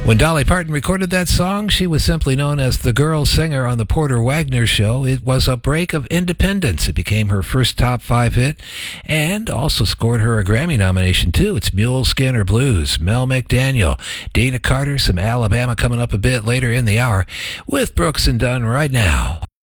When Dolly Parton recorded that song, she was simply known as the girl singer on the Porter Wagoner Show. It was a break of independence. It became her first top 5 hit and also scored her a Grammy nomination, too. It's Mule Skinner Blues, Mel McDaniel, Dana Carter, some Alabama coming up a bit later in the hour with Brooks and Dunn right now.